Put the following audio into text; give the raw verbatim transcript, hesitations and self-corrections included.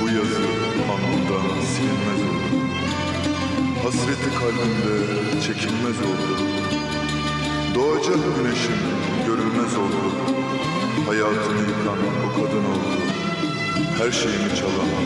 Bu yazı alnımdan silinmez oldu. Hasreti kalbimde çekilmez oldu. Doğacak güneşim görülmez oldu. Hayatımı yıkan o kadın oldu. Her şeyimi çalan